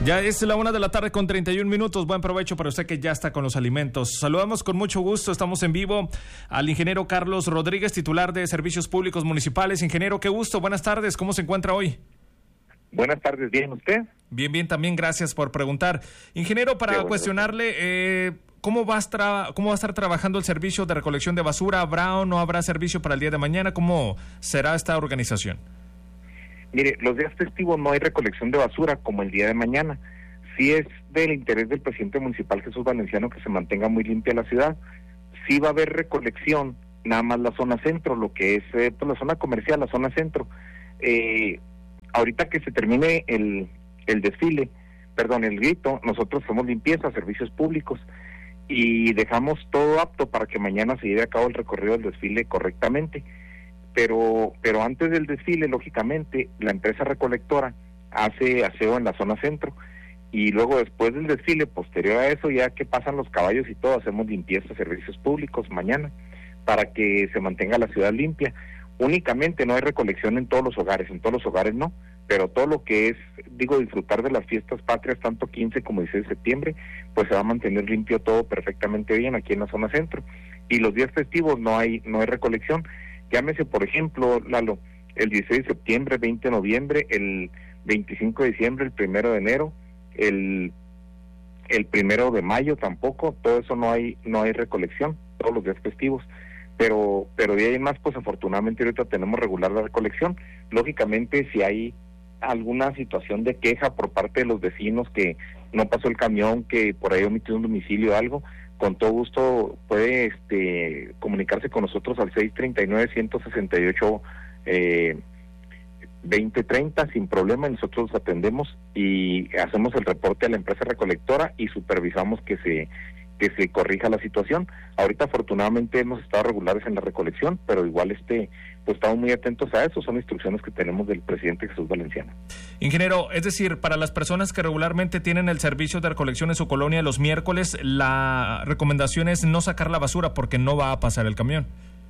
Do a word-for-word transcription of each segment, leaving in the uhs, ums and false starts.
Ya es la una de la tarde con treinta y un minutos. Buen provecho para usted que ya está con los alimentos. Saludamos con mucho gusto. Estamos en vivo al ingeniero Carlos Rodríguez, titular de Servicios Públicos Municipales. Ingeniero, qué gusto. Buenas tardes. ¿Cómo se encuentra hoy? Buenas tardes. ¿Bien usted? Bien, bien. También gracias por preguntar. Ingeniero, para bueno, cuestionarle, eh, ¿cómo va, a estar, ¿cómo va a estar trabajando el servicio de recolección de basura? ¿Habrá o no habrá servicio para el día de mañana? ¿Cómo será esta organización? Mire, los días festivos no hay recolección de basura como el día de mañana. Sí es del interés del presidente municipal Jesús Valenciano que se mantenga muy limpia la ciudad. Sí va a haber recolección, nada más la zona centro, lo que es eh, pues la zona comercial, la zona centro. Eh, ahorita que se termine el, el desfile, perdón, el grito, nosotros hacemos limpieza, servicios públicos, y dejamos todo apto para que mañana se lleve a cabo el recorrido del desfile correctamente. Pero pero antes del desfile, lógicamente, la empresa recolectora hace aseo en la zona centro, y luego después del desfile, posterior a eso, ya que pasan los caballos y todo, hacemos limpieza, servicios públicos mañana, para que se mantenga la ciudad limpia. Únicamente no hay recolección en todos los hogares, en todos los hogares no, pero todo lo que es, digo, disfrutar de las fiestas patrias, tanto quince como dieciséis de septiembre, pues se va a mantener limpio todo perfectamente bien aquí en la zona centro. Y los días festivos no hay no hay recolección. Llámese, por ejemplo, Lalo, el dieciséis de septiembre, veinte de noviembre, el veinticinco de diciembre, el primero de enero, el el primero de mayo tampoco, todo eso no hay no hay recolección, todos los días festivos, pero pero de ahí en más, pues afortunadamente ahorita tenemos regular la recolección. Lógicamente, si hay alguna situación de queja por parte de los vecinos que no pasó el camión, que por ahí omitió un domicilio o algo, con todo gusto puede este comunicarse con nosotros al seis treinta y nueve, ciento sesenta y ocho, eh, veinte treinta, sin problema. Nosotros atendemos y hacemos el reporte a la empresa recolectora y supervisamos que se que se corrija la situación. Ahorita afortunadamente hemos estado regulares en la recolección, pero igual este pues estamos muy atentos a eso, son instrucciones que tenemos del presidente Jesús Valenciano. Ingeniero, es decir, para las personas que regularmente tienen el servicio de recolección en su colonia los miércoles, la recomendación es no sacar la basura porque no va a pasar el camión.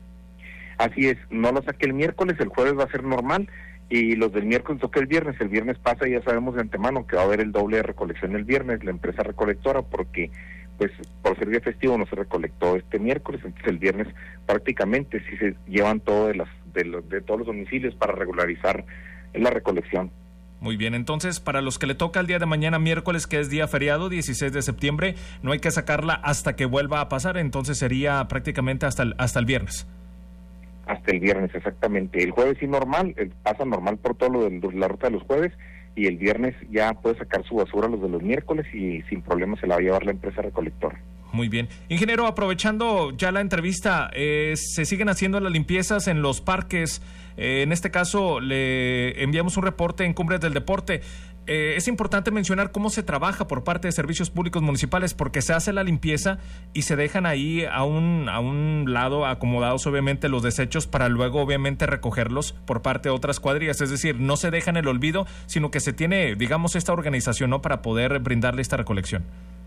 Así es, no lo saque el miércoles, el jueves va a ser normal, y los del miércoles toca el viernes, el viernes pasa y ya sabemos de antemano que va a haber el doble de recolección el viernes, la empresa recolectora, porque pues por ser día festivo no se recolectó este miércoles, entonces el viernes prácticamente sí se llevan todo de las de, los, de todos los domicilios para regularizar la recolección. Muy bien, entonces para los que le toca el día de mañana miércoles, que es día feriado, dieciséis de septiembre, no hay que sacarla hasta que vuelva a pasar, entonces sería prácticamente hasta el, hasta el viernes. Hasta el viernes, exactamente. El jueves sí normal, pasa normal por todo lo de la ruta de los jueves, y el viernes ya puede sacar su basura los de los miércoles y sin problema se la va a llevar la empresa recolectora. Muy bien. Ingeniero, aprovechando ya la entrevista, eh, ¿se siguen haciendo las limpiezas en los parques? Eh, en este caso, le enviamos un reporte en Cumbres del Deporte. Eh, es importante mencionar cómo se trabaja por parte de Servicios Públicos Municipales, porque se hace la limpieza y se dejan ahí a un, a un lado acomodados obviamente los desechos para luego obviamente recogerlos por parte de otras cuadrillas, es decir, no se deja en el olvido, sino que se tiene, digamos, esta organización, ¿no?, para poder brindarle esta recolección.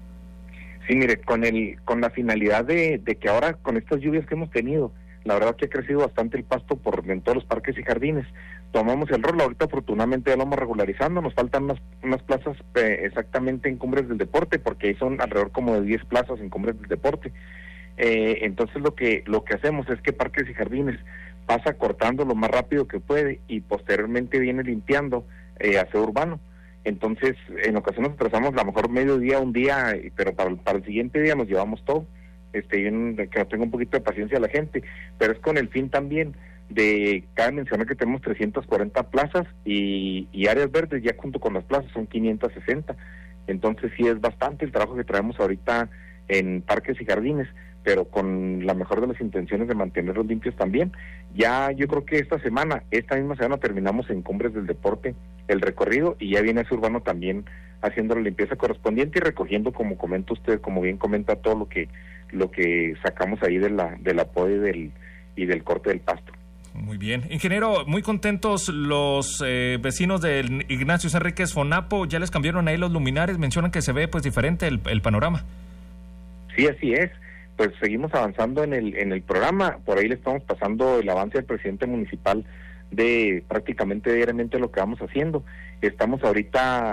Sí, mire, con el con la finalidad de, de que ahora con estas lluvias que hemos tenido, la verdad que ha crecido bastante el pasto por en todos los parques y jardines. Tomamos el rol, ahorita afortunadamente ya lo vamos regularizando, nos faltan unas, unas plazas eh, exactamente en Cumbres del Deporte, porque ahí son alrededor como de diez plazas en Cumbres del Deporte. Eh, entonces lo que lo que hacemos es que parques y jardines pasa cortando lo más rápido que puede y posteriormente viene limpiando eh, aseo urbano. Entonces en ocasiones trazamos a lo mejor medio día, un día, pero para, para el siguiente día nos llevamos todo. Este, yo no, que no tengo un poquito de paciencia a la gente, pero es con el fin también de, cabe mencionar que tenemos trescientas cuarenta plazas y, y áreas verdes ya junto con las plazas son quinientas sesenta, entonces sí es bastante el trabajo que traemos ahorita en parques y jardines, pero con la mejor de las intenciones de mantenerlos limpios también. Ya yo creo que esta semana, esta misma semana terminamos en Cumbres del Deporte el recorrido y ya viene ese urbano también haciendo la limpieza correspondiente y recogiendo, como comenta usted, como bien comenta, todo lo que lo que sacamos ahí de la del apoyo y del, y del corte del pasto. Muy bien. Ingeniero, muy contentos los eh, vecinos del Ignacio Enríquez Fonapo, ya les cambiaron ahí los luminares, mencionan que se ve pues diferente el, el panorama. Sí, así es. Pues seguimos avanzando en el en el programa, por ahí le estamos pasando el avance al presidente municipal de prácticamente diariamente lo que vamos haciendo. Estamos ahorita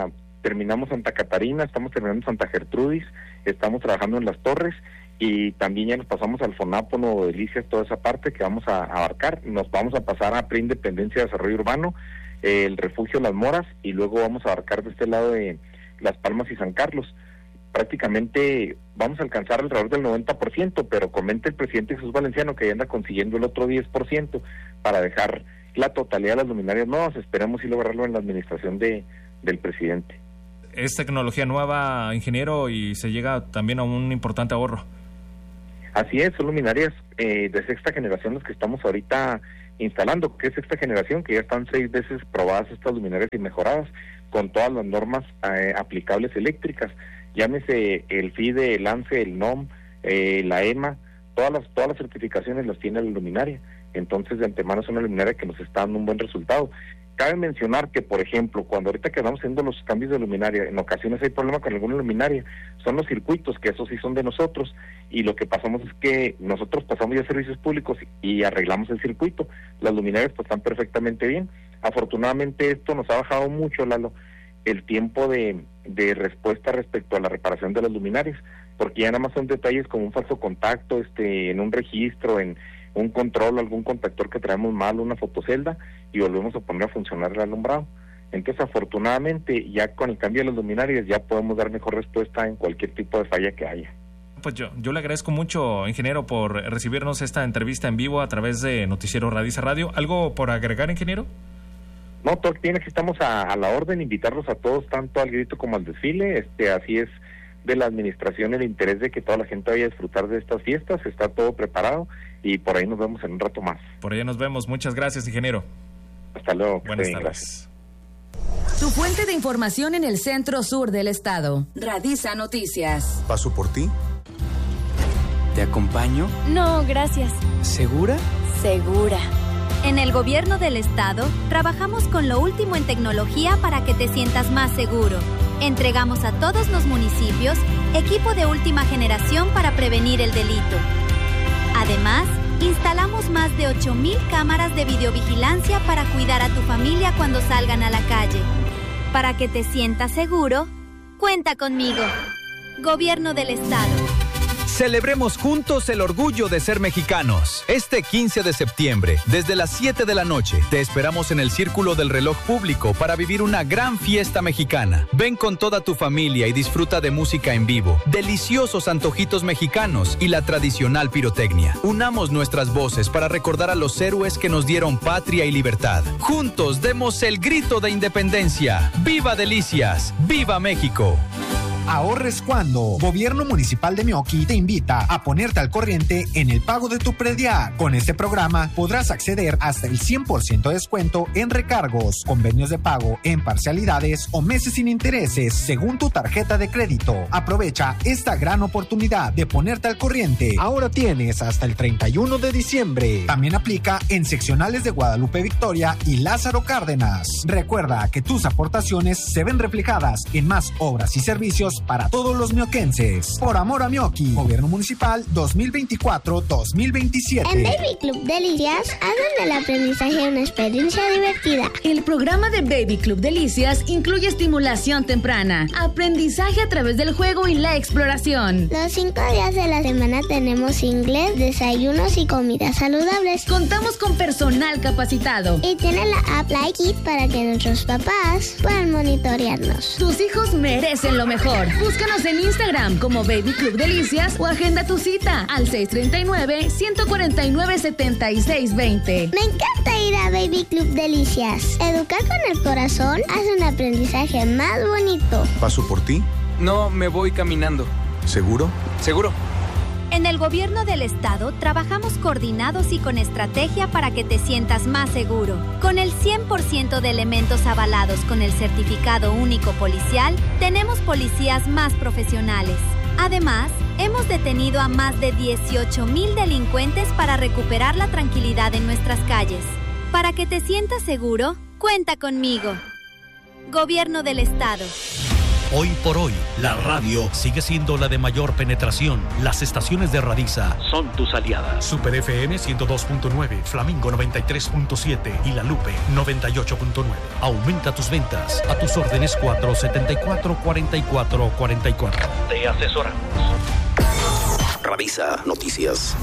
terminamos Santa Catarina, estamos terminando Santa Gertrudis, estamos trabajando en Las Torres y también ya nos pasamos al Fonapo, Nuevo Delicias, toda esa parte que vamos a abarcar. Nos vamos a pasar a Preindependencia de Desarrollo Urbano, eh, el Refugio Las Moras, y luego vamos a abarcar de este lado de Las Palmas y San Carlos. Prácticamente vamos a alcanzar alrededor del noventa por ciento, pero comenta el presidente Jesús Valenciano que ya anda consiguiendo el otro diez por ciento para dejar la totalidad de las luminarias nuevas. Esperemos sí lograrlo en la administración de del presidente. Es tecnología nueva, ingeniero, y se llega también a un importante ahorro. Así es, son luminarias eh, de sexta generación las que estamos ahorita instalando. ¿Qué es sexta generación? Que ya están seis veces probadas estas luminarias y mejoradas con todas las normas eh, aplicables eléctricas. Llámese el FIDE, el ANSE, el NOM, eh, la EMA, todas las todas las certificaciones las tiene la luminaria. Entonces, de antemano es una luminaria que nos está dando un buen resultado. Cabe mencionar que, por ejemplo, cuando ahorita que vamos haciendo los cambios de luminaria, en ocasiones hay problema con alguna luminaria, son los circuitos, que esos sí son de nosotros, y lo que pasamos es que nosotros pasamos ya a servicios públicos y arreglamos el circuito. Las luminarias pues están perfectamente bien. Afortunadamente esto nos ha bajado mucho, Lalo, el tiempo de, de respuesta respecto a la reparación de las luminarias, porque ya nada más son detalles como un falso contacto, este, en un registro, en un control, algún contactor que traemos mal, una fotocelda, y volvemos a poner a funcionar el alumbrado. Entonces, afortunadamente, ya con el cambio de las luminarias ya podemos dar mejor respuesta en cualquier tipo de falla que haya. Pues yo, yo le agradezco mucho, ingeniero, por recibirnos esta entrevista en vivo a través de Noticiero Radice Radio. ¿Algo por agregar, ingeniero? No, todo tiene que estamos a, a la orden, invitarlos a todos, tanto al grito como al desfile. Este, así es de la administración el interés de que toda la gente vaya a disfrutar de estas fiestas. Está todo preparado y por ahí nos vemos en un rato más. Por allá nos vemos. Muchas gracias, ingeniero. Hasta luego. Buenas sí, tardes. Gracias. Tu fuente de información en el centro sur del estado. Radiza Noticias. ¿Paso por ti? ¿Te acompaño? No, gracias. ¿Segura? Segura. En el gobierno del estado, trabajamos con lo último en tecnología para que te sientas más seguro. Entregamos a todos los municipios equipo de última generación para prevenir el delito. Además, instalamos más de ocho mil cámaras de videovigilancia para cuidar a tu familia cuando salgan a la calle. Para que te sientas seguro, cuenta conmigo. Gobierno del estado. Celebremos juntos el orgullo de ser mexicanos. Este quince de septiembre, desde las siete de la noche, te esperamos en el Círculo del Reloj Público para vivir una gran fiesta mexicana. Ven con toda tu familia y disfruta de música en vivo, deliciosos antojitos mexicanos y la tradicional pirotecnia. Unamos nuestras voces para recordar a los héroes que nos dieron patria y libertad. Juntos demos el grito de independencia. ¡Viva Delicias! ¡Viva México! Ahorres cuando. Gobierno Municipal de Meoqui te invita a ponerte al corriente en el pago de tu predial. Con este programa podrás acceder hasta el cien por ciento de descuento en recargos, convenios de pago en parcialidades o meses sin intereses según tu tarjeta de crédito. Aprovecha esta gran oportunidad de ponerte al corriente. Ahora tienes hasta el treinta y uno de diciembre. También aplica en seccionales de Guadalupe Victoria y Lázaro Cárdenas. Recuerda que tus aportaciones se ven reflejadas en más obras y servicios para todos los mioquenses. Por amor a Meoqui. Gobierno Municipal dos mil veinticuatro dos mil veintisiete. En Baby Club Delicias hacen del aprendizaje una experiencia divertida. El programa de Baby Club Delicias incluye estimulación temprana, aprendizaje a través del juego y la exploración. Los cinco días de la semana tenemos inglés, desayunos y comidas saludables. Contamos con personal capacitado. Y tiene la app Like It para que nuestros papás puedan monitorearnos. Tus hijos merecen lo mejor. Búscanos en Instagram como Baby Club Delicias o agenda tu cita al seis tres nueve, uno cuatro nueve, siete seis dos cero. Me encanta ir a Baby Club Delicias. Educar con el corazón hace un aprendizaje más bonito. ¿Paso por ti? No, me voy caminando. ¿Seguro? Seguro. En el gobierno del estado trabajamos coordinados y con estrategia para que te sientas más seguro. Con el cien por ciento de elementos avalados con el certificado único policial, tenemos policías más profesionales. Además, hemos detenido a más de dieciocho mil delincuentes para recuperar la tranquilidad en nuestras calles. Para que te sientas seguro, cuenta conmigo. Gobierno del estado. Hoy por hoy, la radio sigue siendo la de mayor penetración. Las estaciones de Radiza son tus aliadas. Super F M ciento dos punto nueve, Flamingo noventa y tres punto siete y La Lupe noventa y ocho punto nueve. Aumenta tus ventas. A tus órdenes cuatro setenta y cuatro, cuarenta y cuatro cuarenta y cuatro. Te asesoramos. Radiza Noticias.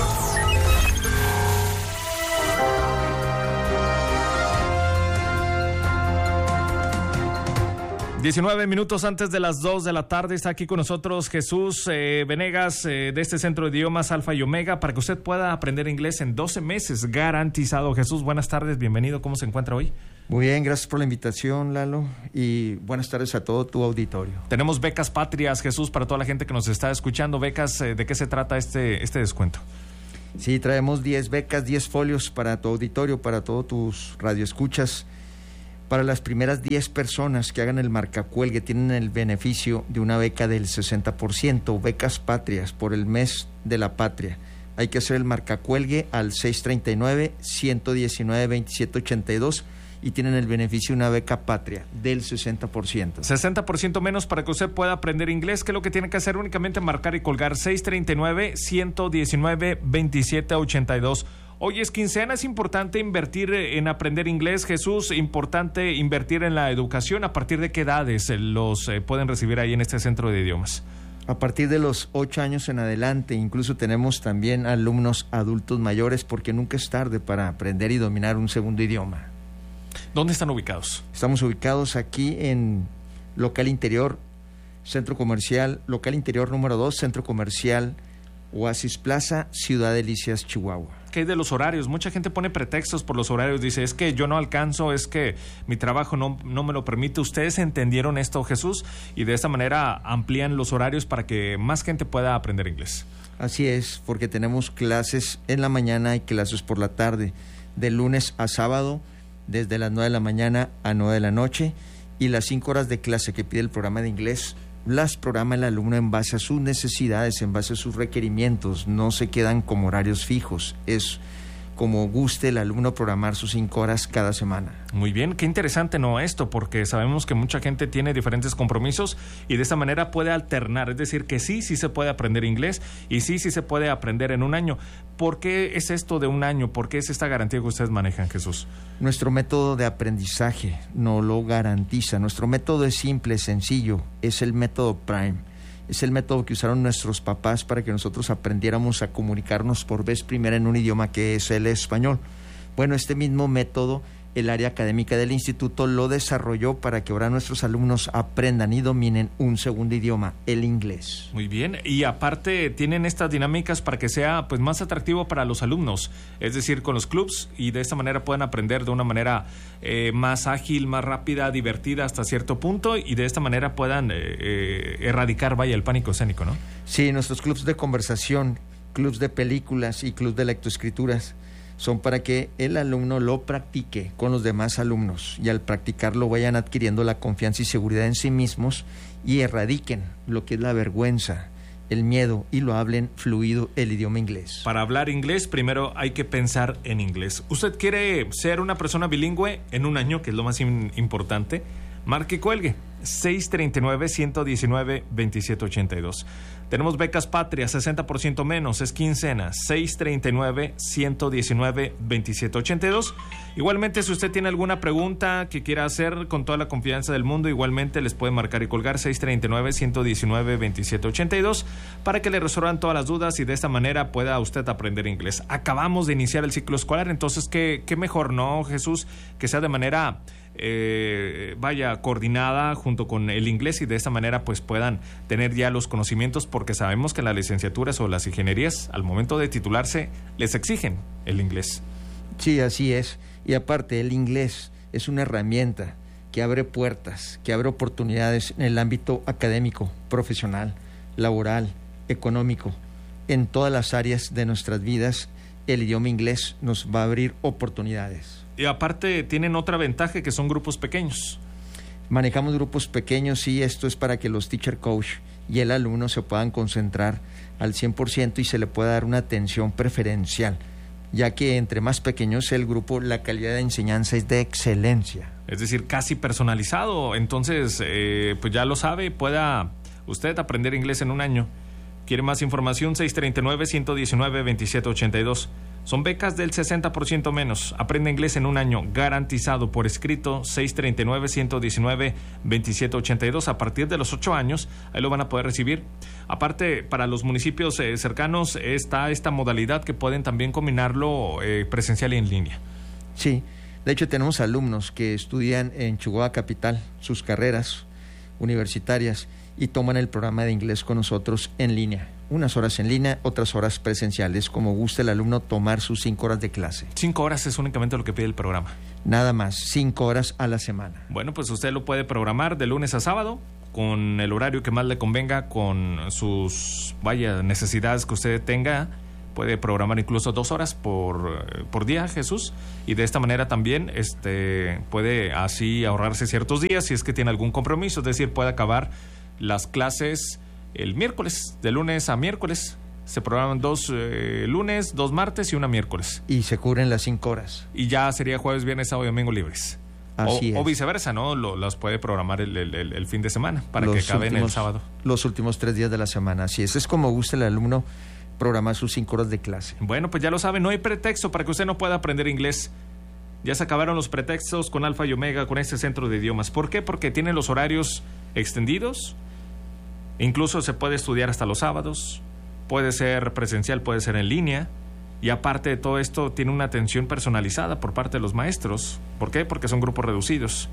diecinueve minutos antes de las dos de la tarde está aquí con nosotros Jesús eh, Venegas eh, de este Centro de Idiomas Alfa y Omega para que usted pueda aprender inglés en doce meses, garantizado. Jesús, buenas tardes, bienvenido. ¿Cómo se encuentra hoy? Muy bien, gracias por la invitación, Lalo, y buenas tardes a todo tu auditorio. Tenemos becas patrias, Jesús, para toda la gente que nos está escuchando. Becas, eh, ¿de qué se trata este, este descuento? Sí, traemos diez becas, diez folios para tu auditorio, para todos tus radioescuchas. Para las primeras diez personas que hagan el marcacuelgue tienen el beneficio de una beca del sesenta por ciento, becas patrias por el mes de la patria. Hay que hacer el marcacuelgue al seis treinta y nueve, ciento diecinueve, veintisiete ochenta y dos y tienen el beneficio de una beca patria del sesenta por ciento. sesenta por ciento menos para que usted pueda aprender inglés. ¿Qué es lo que tiene que hacer? Únicamente marcar y colgar seis treinta y nueve, ciento diecinueve, veintisiete ochenta y dos. Hoy es quincena, es importante invertir en aprender inglés, Jesús, importante invertir en la educación. ¿A partir de qué edades los eh, pueden recibir ahí en este centro de idiomas? A partir de los ocho años en adelante, incluso tenemos también alumnos adultos mayores, porque nunca es tarde para aprender y dominar un segundo idioma. ¿Dónde están ubicados? Estamos ubicados aquí en Local Interior, Centro Comercial, Local Interior número dos, Centro Comercial Oasis Plaza, Ciudad Delicias, Chihuahua. ¿Qué hay de los horarios? Mucha gente pone pretextos por los horarios, dice, es que yo no alcanzo, es que mi trabajo no, no me lo permite. ¿Ustedes entendieron esto, Jesús? Y de esta manera amplían los horarios para que más gente pueda aprender inglés. Así es, porque tenemos clases en la mañana y clases por la tarde, de lunes a sábado, desde las nueve de la mañana a nueve de la noche, y las cinco horas de clase que pide el programa de inglés las programa el alumno en base a sus necesidades, en base a sus requerimientos. No se quedan como horarios fijos, es como guste el alumno programar sus cinco horas cada semana. Muy bien, qué interesante, ¿no? Esto, porque sabemos que mucha gente tiene diferentes compromisos y de esta manera puede alternar, es decir, que sí, sí se puede aprender inglés y sí, sí se puede aprender en un año. ¿Por qué es esto de un año? ¿Por qué es esta garantía que ustedes manejan, Jesús? Nuestro método de aprendizaje no lo garantiza. Nuestro método es simple, sencillo, es el método Prime. Es el método que usaron nuestros papás para que nosotros aprendiéramos a comunicarnos por vez primera en un idioma que es el español. Bueno, este mismo método, el área académica del instituto lo desarrolló para que ahora nuestros alumnos aprendan y dominen un segundo idioma, el inglés. Muy bien, y aparte tienen estas dinámicas para que sea pues más atractivo para los alumnos, es decir, con los clubs, y de esta manera puedan aprender de una manera eh, más ágil, más rápida, divertida hasta cierto punto, y de esta manera puedan eh, eh, erradicar, vaya, el pánico escénico, ¿no? Sí, nuestros clubs de conversación, clubs de películas y clubs de lectoescrituras son para que el alumno lo practique con los demás alumnos y al practicarlo vayan adquiriendo la confianza y seguridad en sí mismos y erradiquen lo que es la vergüenza, el miedo y lo hablen fluido el idioma inglés. Para hablar inglés, primero hay que pensar en inglés. ¿Usted quiere ser una persona bilingüe en un año, que es lo más in- importante? Marque y cuelgue. seis treinta y nueve, ciento diecinueve, veintisiete ochenta y dos. Tenemos becas patrias, sesenta por ciento menos, es quincena, seis treinta y nueve, ciento diecinueve, veintisiete ochenta y dos. Igualmente, si usted tiene alguna pregunta que quiera hacer con toda la confianza del mundo, igualmente les puede marcar y colgar seis treinta y nueve, ciento diecinueve, veintisiete ochenta y dos para que le resuelvan todas las dudas y de esta manera pueda usted aprender inglés. Acabamos de iniciar el ciclo escolar, entonces qué, qué mejor, ¿no, Jesús? Que sea de manera Eh, vaya coordinada junto con el inglés y de esta manera pues puedan tener ya los conocimientos, porque sabemos que las licenciaturas o las ingenierías al momento de titularse les exigen el inglés. Sí, así es. Y aparte, el inglés es una herramienta que abre puertas, que abre oportunidades en el ámbito académico, profesional, laboral, económico, en todas las áreas de nuestras vidas. El idioma inglés nos va a abrir oportunidades. Y aparte tienen otra ventaja, que son grupos pequeños. Manejamos grupos pequeños y esto es para que los teacher coach y el alumno se puedan concentrar al cien por ciento y se le pueda dar una atención preferencial, ya que entre más pequeño es el grupo, la calidad de enseñanza es de excelencia. es decir, casi personalizado. Entonces, eh, pues ya lo sabe, pueda usted aprender inglés en un año. ¿Quiere más información? seis tres nueve, uno uno nueve, dos siete ocho dos. Son becas del sesenta por ciento menos. Aprende inglés en un año, garantizado por escrito. seis tres nueve, uno uno nueve, dos siete ocho dos. A partir de los ocho años, ahí lo van a poder recibir. Aparte, para los municipios eh, cercanos está esta modalidad que pueden también combinarlo eh, presencial y en línea. Sí, de hecho tenemos alumnos que estudian en Chihuahua Capital sus carreras universitarias y toman el programa de inglés con nosotros en línea. Unas horas en línea, otras horas presenciales, como guste el alumno tomar sus cinco horas de clase. Cinco horas es únicamente lo que pide el programa. Nada más, cinco horas a la semana. Bueno, pues usted lo puede programar de lunes a sábado, con el horario que más le convenga, con sus, vaya, necesidades que usted tenga. Puede programar incluso dos horas por, por día, Jesús, y de esta manera también este, puede así ahorrarse ciertos días si es que tiene algún compromiso, es decir, puede acabar las clases el miércoles, de lunes a miércoles. Se programan dos eh, lunes, dos martes y una miércoles. Y se cubren las cinco horas. Y ya sería jueves, viernes, sábado y domingo libres. Así o, es. o viceversa, ¿no? Lo, los puede programar el, el, el, el fin de semana para los que acaben últimos, el sábado. Los últimos tres días de la semana, así es. Es como gusta el alumno programar sus cinco horas de clase. Bueno, pues ya lo sabe, no hay pretexto para que usted no pueda aprender inglés. Ya se acabaron los pretextos con Alfa y Omega, con este centro de idiomas. ¿Por qué? Porque tienen los horarios extendidos. Incluso se puede estudiar hasta los sábados. Puede ser presencial, puede ser en línea. Y aparte de todo esto, tiene una atención personalizada por parte de los maestros. ¿Por qué? Porque son grupos reducidos.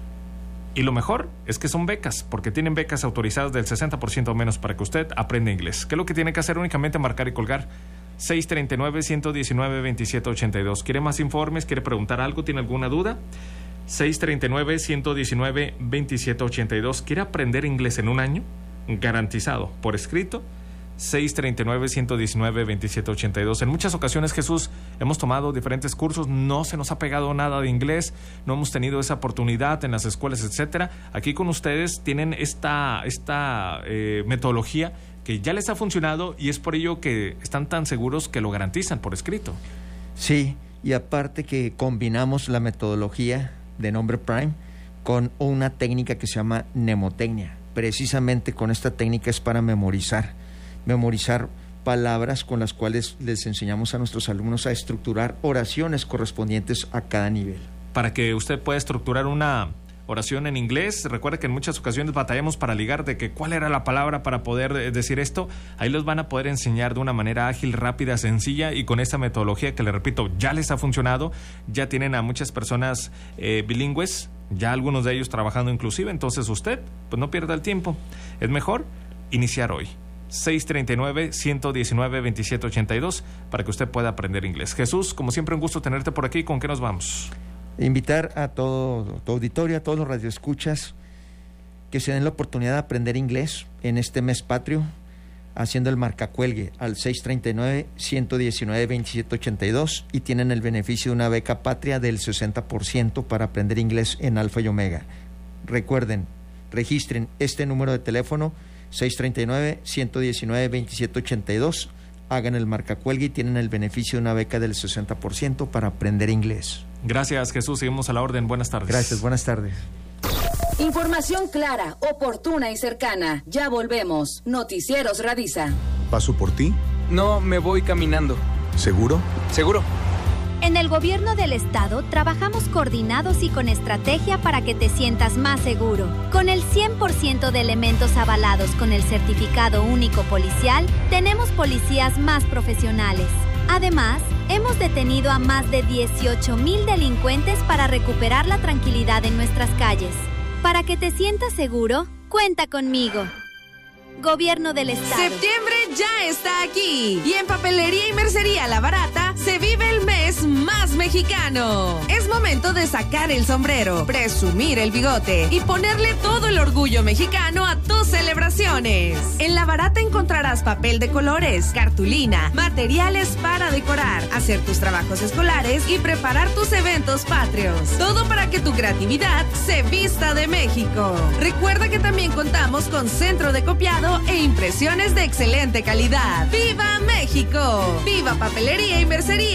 Y lo mejor es que son becas, porque tienen becas autorizadas del sesenta por ciento menos para que usted aprenda inglés. ¿Qué es lo que tiene que hacer? Únicamente marcar y colgar. seis tres nueve, uno uno nueve, dos siete ocho dos. ¿Quiere más informes? ¿Quiere preguntar algo? ¿Tiene alguna duda? seis tres nueve, uno uno nueve, dos siete ocho dos. ¿Quiere aprender inglés en un año? Garantizado por escrito. seis tres nueve, uno uno nueve, dos siete ocho dos. En muchas ocasiones, Jesús, hemos tomado diferentes cursos, no se nos ha pegado nada de inglés, no hemos tenido esa oportunidad en las escuelas, etcétera. Aquí con ustedes tienen esta, esta eh, metodología que ya les ha funcionado y es por ello que están tan seguros que lo garantizan por escrito. Sí, y aparte que combinamos la metodología de nombre Prime con una técnica que se llama mnemotecnia. Precisamente con esta técnica es para memorizar. memorizar palabras con las cuales les enseñamos a nuestros alumnos a estructurar oraciones correspondientes a cada nivel. Para que usted pueda estructurar una oración en inglés, recuerda que en muchas ocasiones batallamos para ligar de que cuál era la palabra para poder decir esto. Ahí los van a poder enseñar de una manera ágil, rápida, sencilla y con esta metodología que les repito, ya les ha funcionado. Ya tienen a muchas personas eh, bilingües, ya algunos de ellos trabajando inclusive. Entonces usted, pues no pierda el tiempo. Es mejor iniciar hoy. seis tres nueve, uno uno nueve, dos siete ocho dos para que usted pueda aprender inglés. Jesús, como siempre, un gusto tenerte por aquí. ¿Con qué nos vamos? Invitar a todo tu auditorio, a todos los radioescuchas, que se den la oportunidad de aprender inglés en este mes patrio, haciendo el marcacuelgue al seis tres nueve, uno uno nueve, dos siete ocho dos y tienen el beneficio de una beca patria del sesenta por ciento para aprender inglés en Alfa y Omega. Recuerden, registren este número de teléfono seis tres nueve, uno uno nueve, dos siete ocho dos, hagan el marcacuelgue y tienen el beneficio de una beca del sesenta por ciento para aprender inglés. Gracias, Jesús. Seguimos a la orden. Buenas tardes. Gracias, buenas tardes. Información clara, oportuna y cercana. Ya volvemos. Noticieros Radisa. ¿Paso por ti? No, me voy caminando. ¿Seguro? Seguro. En el gobierno del estado trabajamos coordinados y con estrategia para que te sientas más seguro. Con el cien por ciento de elementos avalados con el certificado único policial, tenemos policías más profesionales. Además, hemos detenido a más de dieciocho mil delincuentes para recuperar la tranquilidad en nuestras calles. Para que te sientas seguro, cuenta conmigo. Gobierno del Estado. Septiembre ya está aquí y en Papelería y Mercería La Barata se vive el mes más mexicano. Es momento de sacar el sombrero, presumir el bigote y ponerle todo el orgullo mexicano a tus celebraciones. En La Barata encontrarás papel de colores, cartulina, materiales para decorar, hacer tus trabajos escolares y preparar tus eventos patrios. Todo para que tu creatividad se vista de México. Recuerda que también contamos con centro de copiado e impresiones de excelente calidad. ¡Viva México! ¡Viva Papelería y Mercería La Barata!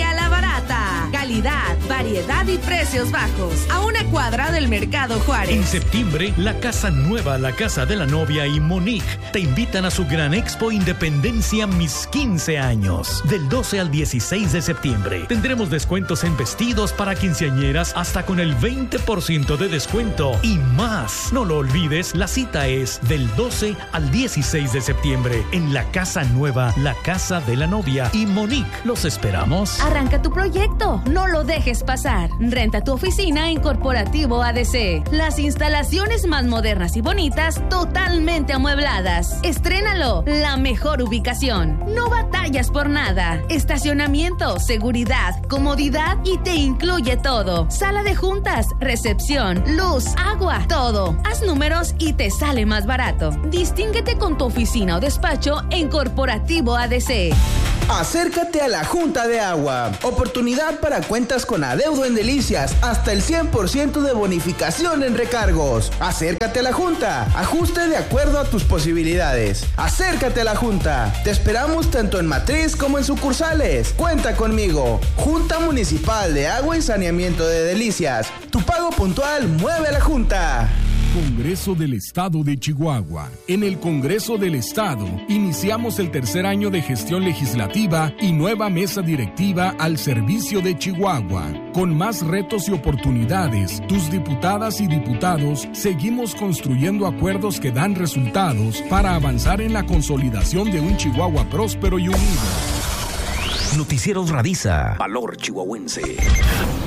barata. Calidad, variedad y precios bajos. A una cuadra del Mercado Juárez. En septiembre, la Casa Nueva, la Casa de la Novia y Monique te invitan a su gran Expo Independencia Mis quince años. Del doce al dieciséis de septiembre. Tendremos descuentos en vestidos para quinceañeras hasta con el veinte por ciento de descuento y más. No lo olvides, la cita es del doce al dieciséis de septiembre en la Casa Nueva, la Casa de la Novia y Monique. Los esperamos. Arranca tu proyecto, no lo dejes pasar. Renta tu oficina en Corporativo A D C. Las instalaciones más modernas y bonitas, totalmente amuebladas. Estrénalo, la mejor ubicación. No batallas por nada. Estacionamiento, seguridad, comodidad y te incluye todo. Sala de juntas, recepción, luz, agua, todo. Haz números y te sale más barato. Distínguete con tu oficina o despacho en Corporativo A D C. Acércate a la Junta de Agua. Oportunidad para cuentas con adeudo en Delicias. Hasta el cien por ciento de bonificación en recargos. Acércate a la Junta. Ajuste de acuerdo a tus posibilidades. Acércate a la Junta. Te esperamos tanto en matriz como en sucursales. Cuenta conmigo. Junta Municipal de Agua y Saneamiento de Delicias. Tu pago puntual mueve a la Junta. Congreso del Estado de Chihuahua. En el Congreso del Estado iniciamos el tercer año de gestión legislativa y nueva mesa directiva al servicio de Chihuahua. Con más retos y oportunidades, tus diputadas y diputados seguimos construyendo acuerdos que dan resultados para avanzar en la consolidación de un Chihuahua próspero y unido. Noticieros Radiza. Valor chihuahuense.